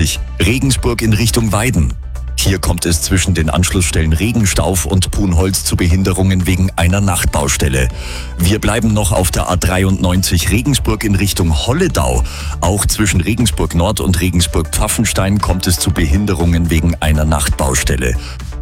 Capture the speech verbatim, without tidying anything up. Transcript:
neunzig Regensburg in Richtung Weiden. Hier kommt es zwischen den Anschlussstellen Regenstauf und Punholz zu Behinderungen wegen einer Nachtbaustelle. Wir bleiben noch auf der A dreiundneunzig Regensburg in Richtung Holledau. Auch zwischen Regensburg Nord und Regensburg Pfaffenstein kommt es zu Behinderungen wegen einer Nachtbaustelle.